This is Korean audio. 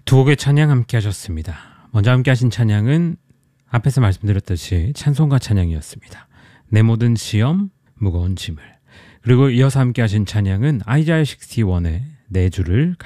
두 곡의 찬양 함께 하셨습니다. 먼저 함께 하신 찬양은 앞에서 말씀드렸듯이 찬송가 찬양이었습니다. 내 모든 시험, 무거운 짐을. 그리고 이어서 함께 하신 찬양은 아이자야 61의 내 주를